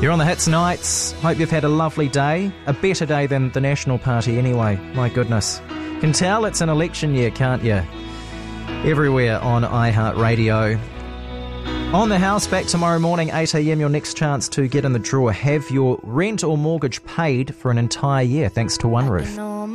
You're on the Hits Nights. Hope you've had a lovely day. A better day than the National Party anyway. My goodness. Can tell it's an election year, can't you? Everywhere on iHeartRadio. On the House, back tomorrow morning, 8am, your next chance to get in the draw. Have your rent or mortgage paid for an entire year thanks to OneRoof.